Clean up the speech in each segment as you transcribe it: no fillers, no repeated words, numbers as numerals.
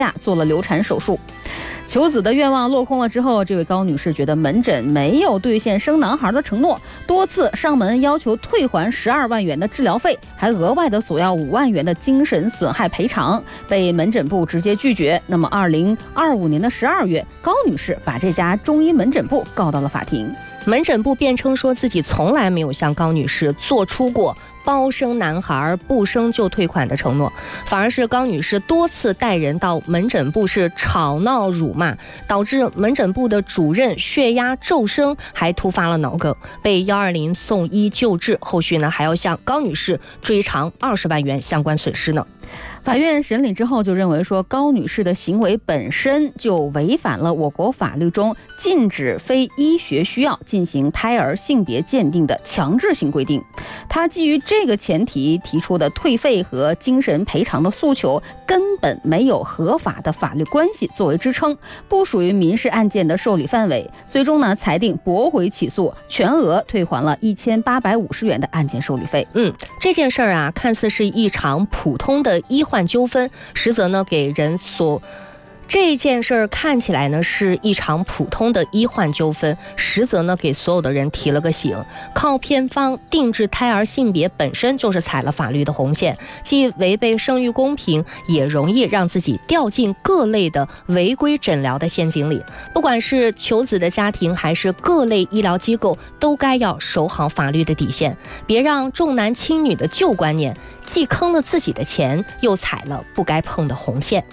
做了流产手术。求子的愿望落空了之后，这位高女士觉得门诊没有兑现生男孩的承诺，多次上门要求退还12万元的治疗费，还额外的索要5万元的精神损害赔偿，被门诊部直接拒绝。那么2025年的12月，高女士把这家中医门诊部告到了法庭。 门诊部辩称说自己从来没有向高女士做出过包生男孩不生就退款的承诺，反而是高女士多次带人到门诊部是吵闹辱骂，导致门诊部的主任血压骤升，还突发了脑梗，被120送医救治，后续呢还要向高女士追偿20万元相关损失呢。 法院审理之后就认为说，高女士的行为本身就违反了我国法律中禁止非医学需要进行胎儿性别鉴定的强制性规定。她基于这个前提提出的退费和精神赔偿的诉求根本没有合法的法律关系作为支撑，不属于民事案件的受理范围。最终呢，裁定驳回起诉，全额退还了1850元的案件受理费。 这件事儿啊，看似是一场普通的医患纠纷，实则呢这件事儿看起来呢是一场普通的医患纠纷，实则呢给所有的人提了个醒。靠偏方定制胎儿性别本身就是踩了法律的红线，既违背生育公平，也容易让自己掉进各类的违规诊疗的陷阱里。不管是求子的家庭还是各类医疗机构，都该要守好法律的底线，别让重男轻女的旧观念既坑了自己的钱，又踩了不该碰的红线。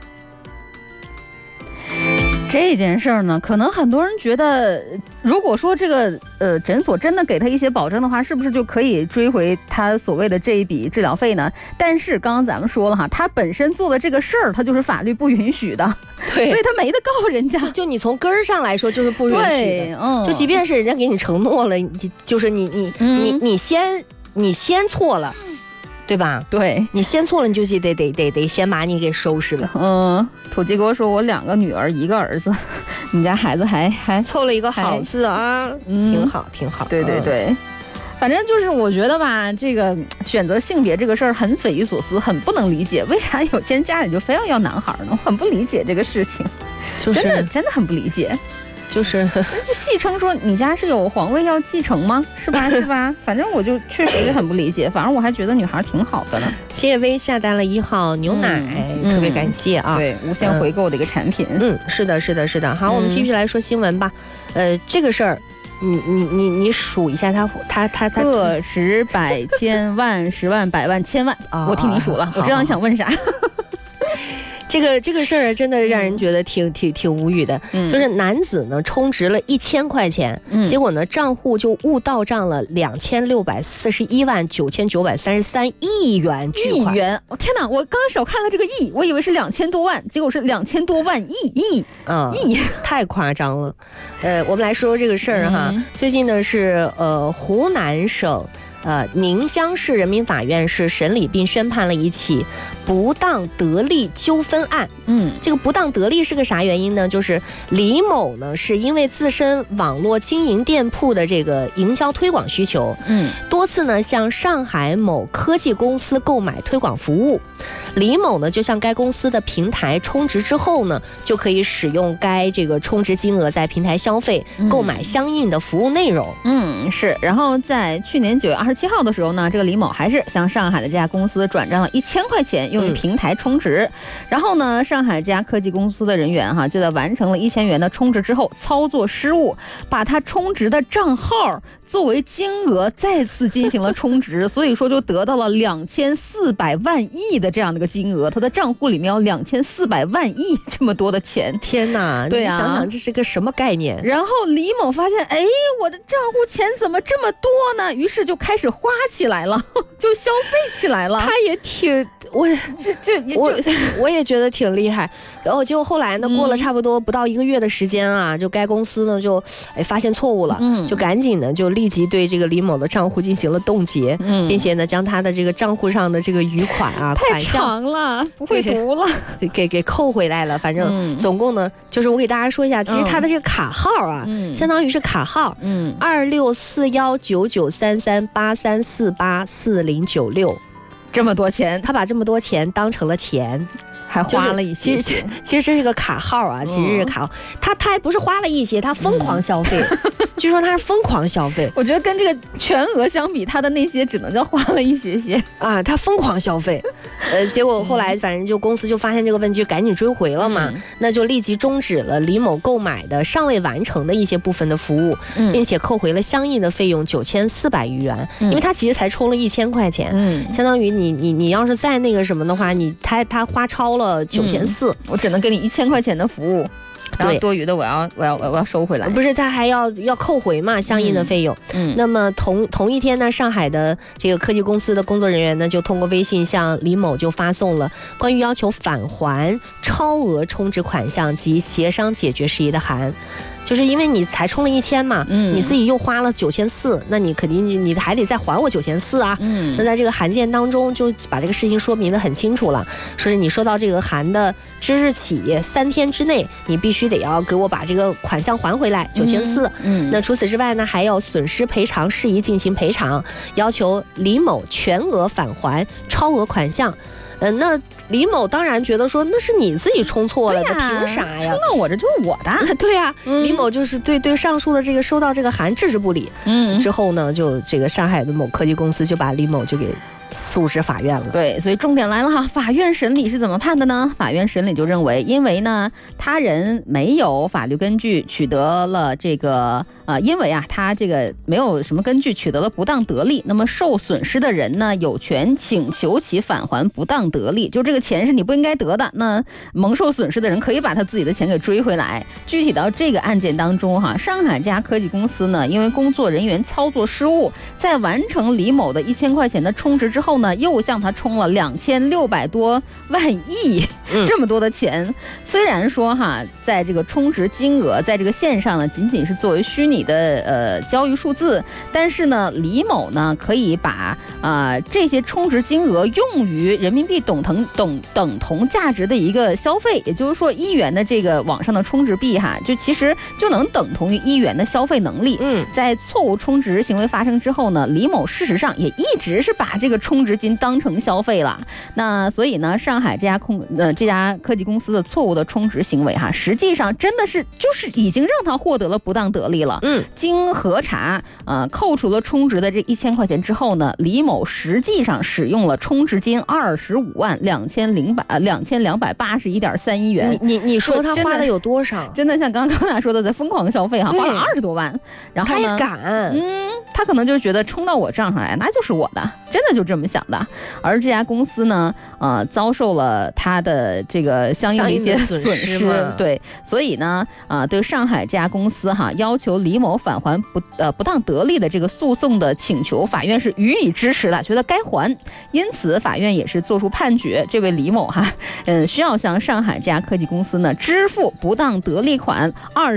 这件事儿呢，可能很多人觉得，如果说这个诊所真的给他一些保证的话，是不是就可以追回他所谓的这一笔治疗费呢？但是刚刚咱们说了哈，他本身做的这个事儿，他就是法律不允许的，对，所以他没得告人家。 就你从根儿上来说就是不允许的，就即便是人家给你承诺了，就是你先错了。对吧？ 对， 你先错了，你就得先把你给收拾了。 土鸡给我说，我2个女儿1个儿子，你家孩子还凑了一个好字啊，挺好。 对，反正就是我觉得吧，这个选择性别这个事儿很匪夷所思，很不能理解，为啥有些人家里就非要男孩呢？很不理解这个事情，就是真的很不理解。就是不戏称说你家是有皇位要继承吗？是吧？反正我就确实很不理解，反正我还觉得女孩挺好的呢。 谢薇下单了1号牛奶，特别感谢啊！ 对，无限回购的一个产品。 是的。好，我们继续来说新闻吧。这个事儿，你数一下他个十百千万10万百万千万，我替你数了，我知道你想问啥。 这个事儿真的让人觉得挺无语的，就是男子呢充值了1000块钱，结果呢账户就误到账了2641万9933亿元巨款。 我天哪！我刚少看了这个亿，我以为是2000多万，结果是2000多万亿， 太夸张了。我们来说说这个事儿哈。最近呢是湖南省宁乡市人民法院是审理并宣判了一起不当得利纠纷案。这个不当得利是个啥原因呢？就是李某呢是因为自身网络经营店铺的这个营销推广需求，多次呢向上海某科技公司购买推广服务。李某呢就向该公司的平台充值之后呢，就可以使用该这个充值金额在平台消费，购买相应的服务内容。 是。然后在去年9月27号的时候呢，这个李某还是向上海的这家公司转账了1000块钱，用于平台充值。然后呢，上海这家科技公司的人员就在完成了1000元的充值之后，操作失误，把他充值的账号作为金额再次进行了充值，所以说就得到了2400万亿的这样的一个金额，他的账户里面有2400万亿这么多的钱。 天哪！对啊，你想想这是个什么概念？ 然后李某发现，我的账户钱怎么这么多呢？于是就开始花起来了，就消费起来了。 他也挺，我也觉得挺厉害。然后结果后来呢，过了差不多不到1个月的时间啊，就该公司呢就发现错误了，就赶紧呢就立即对这个李某的账户进行了冻结，并且呢将他的这个账户上的这个余款啊， 太长了，不会读了， 给扣回来了。反正总共呢，就是我给大家说一下，其实他的这个卡号啊，相当于是卡号2641993383484096， 这么多钱， 他把这么多钱当成了钱。 还花了一些， 其实这是个卡号啊，其实是卡号，他还不是花了一些，他疯狂消费，据说他是疯狂消费。 我觉得跟这个全额相比，他的那些只能叫花了一些啊，他疯狂消费，结果后来反正就公司就发现这个问题，就赶紧追回了嘛，那就立即终止了李某购买的尚未完成的一些部分的服务，并且扣回了相应的费用9400余元，因为他其实才充了1000块钱，相当于你要是再那个什么的话，他花超了9400， 我只能给你1000块钱的服务。然后多余的我要收回来， 不是他还要扣回嘛相应的费用。那么同一天呢，上海的这个科技公司的工作人员呢，就通过微信向李某就发送了关于要求返还超额充值款项及协商解决事宜的函。就是因为你才充了1000嘛，你自己又花了9400，那你肯定你还得再还我9400啊。那在这个函件当中就把这个事情说明得很清楚了，说是你收到这个函的之日起3天之内，你必须得要给我把这个款项还回来9400。那除此之外呢，还有损失赔偿事宜进行赔偿，要求李某全额返还超额款项。那李某当然觉得说那是你自己充错了的，凭啥呀？ 那我这就是我的。 对呀，李某就是对上述的这个收到这个函置之不理。之后呢，就这个上海的某科技公司就把李某就给诉至法院了。 对，所以重点来了哈，法院审理是怎么判的呢？法院审理就认为，因为呢他人没有法律根据取得了这个因为啊他这个没有什么根据取得了不当得利，那么受损失的人呢有权请求其返还不当得利，就这个钱是你不应该得的，那蒙受损失的人可以把他自己的钱给追回来。具体到这个案件当中哈，上海这家科技公司呢，因为工作人员操作失误，在完成李某的1000块钱的充值之后呢，又向他充了2600多万亿这么多的钱。虽然说哈，在这个充值金额在这个线上呢，仅仅是作为虚拟的交易数字，但是呢，李某呢可以把这些充值金额用于人民币等同价值的一个消费，也就是说1元的这个网上的充值币哈，就其实就能等同于1元的消费能力。在错误充值行为发生之后呢，李某事实上也一直是把这个充值金当成消费了。那所以呢，上海这家科技公司的错误的充值行为哈，实际上真的是就是已经让他获得了不当得利了。经核查，扣除了充值的这1000块钱之后呢，李某实际上使用了充值金252281.31元。 你说他花了有多少？ 真的像刚刚他说的，在疯狂消费哈，花了20多万。然后呢， 他也敢， 他可能就觉得充到我账上来，那就是我的，真的就这么想的。而这家公司呢，遭受了他的这个相应的一些损失，对，所以呢，对上海这家公司哈，要求李某返还不当得利的这个诉讼的请求，法院是予以支持的，觉得该还。因此，法院也是作出判决，这位李某哈，需要向上海这家科技公司呢支付不当得利款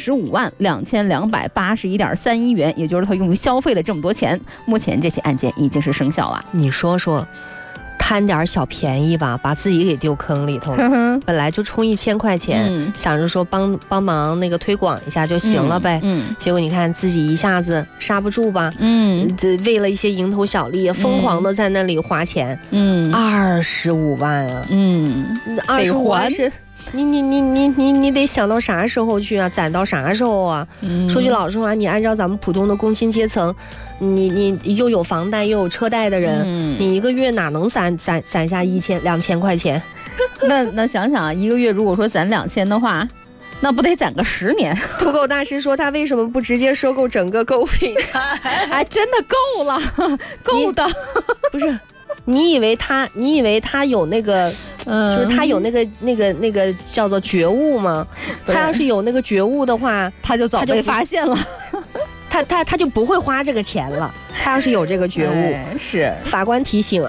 252281.31元，也就是他用于消费的这么多钱。目前这起案件已经是生效了。 你说说，贪点小便宜吧，把自己给丢坑里头了。本来就充1000块钱，想着说帮忙那个推广一下就行了呗。结果你看自己一下子刹不住吧。为了一些蝇头小利，疯狂的在那里花钱。25万啊。25万是。你得想到啥时候去啊？攒到啥时候啊？说句老实话，你按照咱们普通的工薪阶层，你又有房贷又有车贷的人，你一个月哪能攒下2000块钱？ 那想想啊，一个月如果说攒2000的话，那不得攒个10年？ 土狗大师说他为什么不直接收购整个购物平台？ 哎，真的够了，够的。 不是，你以为他有那个？就是他有那个叫做觉悟吗？他要是有那个觉悟的话， 他就早被发现了， 他就不会花这个钱了。他要是有这个觉悟， 是法官提醒，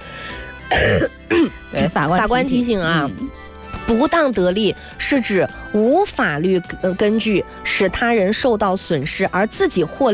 对，法官提醒啊。不当得利是指无法律根据使他人受到损失而自己获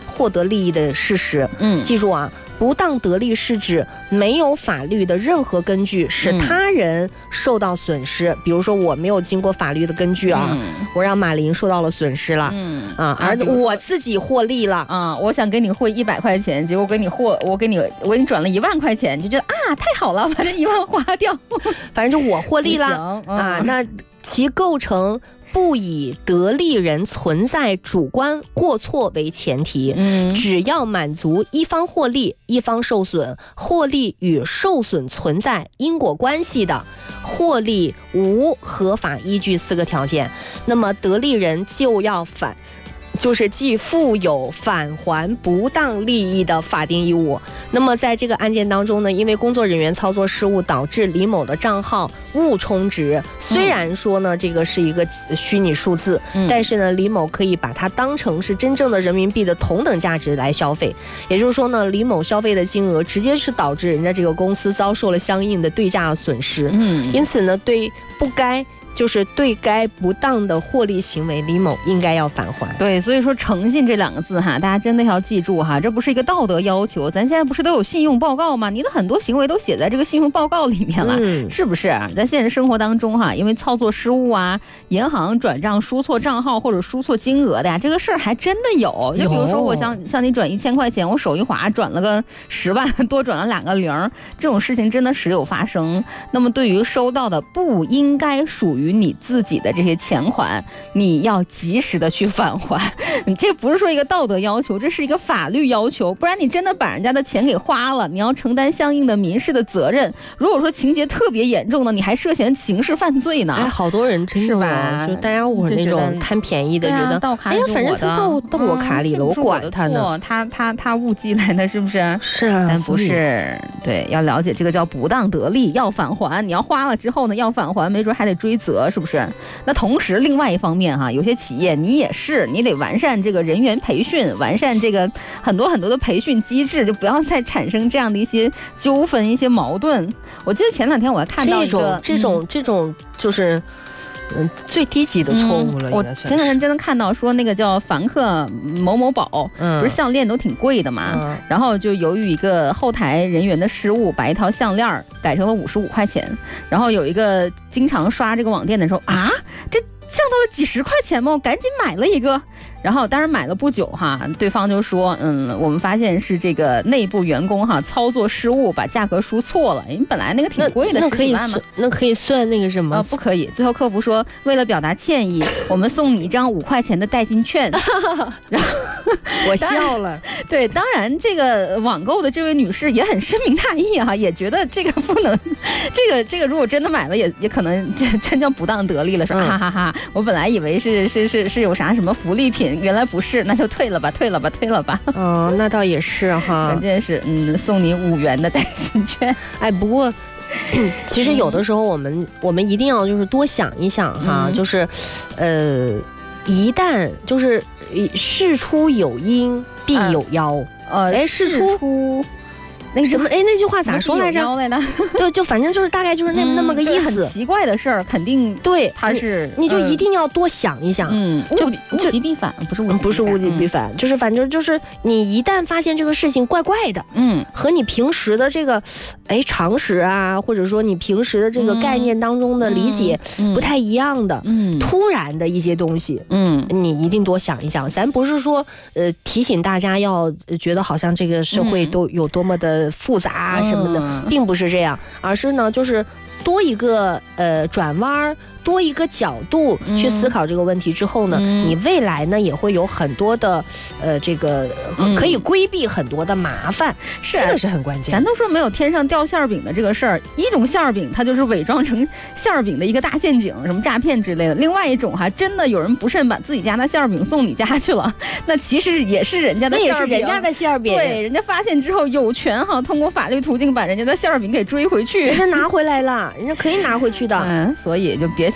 获得利益的事实。记住啊，不当得利是指没有法律的任何根据使他人受到损失，比如说我没有经过法律的根据啊，我让马林受到了损失了，而我自己获利了啊，我想给你汇100块钱，结果我给你转了1万块钱，你就觉得啊太好了，把这1万花掉， 反正就我获利了啊，那其构成不以得利人存在主观过错为前提，只要满足一方获利一方受损，获利与受损存在因果关系的，获利无合法依据4个条件，那么得利人就是既负有返还不当利益的法定义务。那么在这个案件当中呢，因为工作人员操作失误导致李某的账号误充值，虽然说呢这个是一个虚拟数字，但是呢李某可以把它当成是真正的人民币的同等价值来消费，也就是说呢李某消费的金额直接是导致人家这个公司遭受了相应的对价损失，因此呢对该不当的获利行为，李某应该要返还。 对，所以说诚信这2个字哈，大家真的要记住哈，这不是一个道德要求。咱现在不是都有信用报告吗？你的很多行为都写在这个信用报告里面了，是不是？在现实生活当中哈，因为操作失误啊，银行转账输错账号或者输错金额的呀，这个事儿还真的有。就比如说我向你转1000块钱，我手一滑转了个10万，多转了2个0，这种事情真的时有发生。那么对于收到的不应该属于你自己的这些钱款，你要及时的去返还。这不是说一个道德要求，这是一个法律要求，不然你真的把人家的钱给花了，你要承担相应的民事的责任。如果说情节特别严重的，你还涉嫌刑事犯罪呢。 好多人真的是吧？就大家伙那种贪便宜的，觉得到卡里反正他到我卡里了，我管他呢。 他误寄来的，是不是？ 是啊， 但不是。对，要了解这个叫不当得利，要返还。你要花了之后呢，要返还，没准还得追责。是不是？那同时另外一方面哈，有些企业你得完善这个人员培训，完善这个很多的培训机制，就不要再产生这样的一些纠纷、一些矛盾。我记得前2天我还看到一个这种就是最低级的错误了。 我前2天真的看到说那个叫凡客某某宝，不是项链都挺贵的嘛，然后就由于一个后台人员的失误，把一条项链改成了55块钱，然后有一个经常刷这个网店的时候啊，这降到了几10块钱吗？我赶紧买了一个。然后当然买了不久哈，对方就说我们发现是这个内部员工哈操作失误，把价格输错了。本来那个挺贵的，10几万嘛， 那可以算那个什么？ 不可以。最后客服说，为了表达歉意，我们送你一张5块钱的代金券。然后我笑了。 对，当然这个网购的这位女士也很深明大义哈，也觉得这个不能，这个如果真的买了也可能真叫不当得利了，说哈哈哈，我本来以为是有啥什么福利品。原来不是，那就退了吧。 那倒也是哈， 关键是送你5元的代金券。 不过其实有的时候我们一定要就是多想一想哈，就是一旦就是事出有因必有妖，事出。那什么那句话咋说来着？对，就反正就是大概就是那么个意思。 很奇怪的事儿，肯定对， 它是你就一定要多想一想。 物极必反，不是物极必反，就是反正就是你一旦发现这个事情怪怪的，和你平时的这个常识啊，或者说你平时的这个概念当中的理解不太一样的，突然的一些东西，你一定多想一想。咱不是说提醒大家要觉得好像这个社会都有多么的复杂什么的，并不是这样，而是呢就是多一个转弯，多一个角度去思考这个问题之后呢，你未来呢也会有很多的这个可以规避很多的麻烦，这个是很关键。 咱都说没有天上掉馅饼的这个事儿，一种馅饼它就是伪装成馅饼的一个大陷阱，什么诈骗之类的；另外一种真的有人不慎把自己家的馅饼送你家去了，那其实也是人家的馅饼， 那也是人家的馅饼。 对，人家发现之后有权通过法律途径把人家的馅饼给追回去， 人家拿回来了，人家可以拿回去的。 所以就别想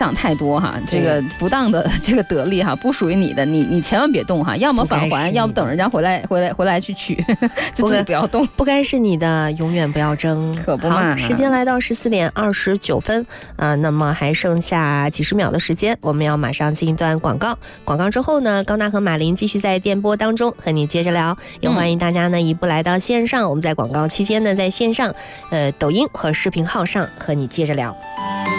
想太多哈，这个不当的这个得利哈，不属于你的，你千万别动哈，要么返还，要不等人家回来去取，就自己不要动， 不该是你的，永远不要争， 可不嘛。 时间来到14点29分那么还剩下几十秒的时间，我们要马上进一段广告。广告之后呢，高娜和马林继续在电波当中和你接着聊，也欢迎大家呢一步来到线上，我们在广告期间呢在线上抖音和视频号上和你接着聊。